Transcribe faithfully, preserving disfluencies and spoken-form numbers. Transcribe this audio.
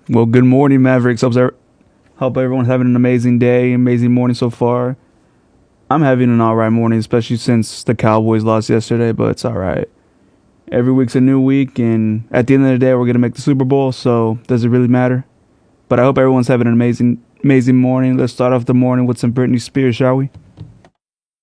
Well, good morning, Mavericks. Hope, er- hope everyone's having an amazing day, amazing morning so far. I'm having an all right morning, especially since the Cowboys lost yesterday, but it's all right. Every week's a new week, and at the end of the day, we're going to make the Super Bowl, so does it really matter? But I hope everyone's having an amazing, amazing morning. Let's start off the morning with some Britney Spears, shall we?